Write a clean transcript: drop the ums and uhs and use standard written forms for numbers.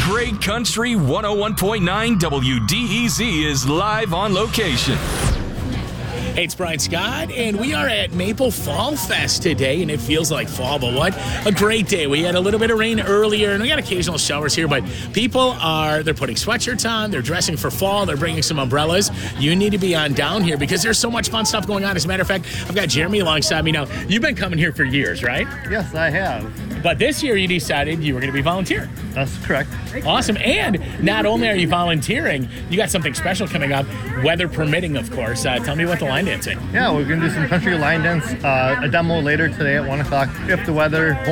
Great Country 101.9 WDEZ is live on location. Hey, it's Brian Scott, and we are at Maple Fall Fest today, and it feels like fall, but what a great day. We had a little bit of rain earlier, and we got occasional showers here, but people they're putting sweatshirts on, they're dressing for fall, they're bringing some umbrellas. You need to be on down here because there's so much fun stuff going on. As a matter of fact, I've got Jeremy alongside me now. You've been coming here for years, right? Yes, I have. But this year you decided you were going to be volunteering. That's correct. Awesome. And not only are you volunteering, you got something special coming up, weather permitting, of course. Tell me about the line dancing. Yeah, we're going to do some country line dance, a demo later today at 1 o'clock if the weather